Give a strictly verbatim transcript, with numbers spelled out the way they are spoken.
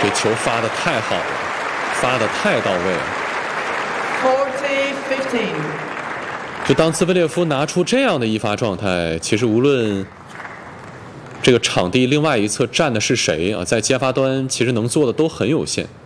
这球发的太好了，发的太到位了。 forty fifteen。 就当茨维列夫拿出这样的一发状态，其实无论这个场地另外一侧站的是谁啊，在接发端其实能做的都很有限。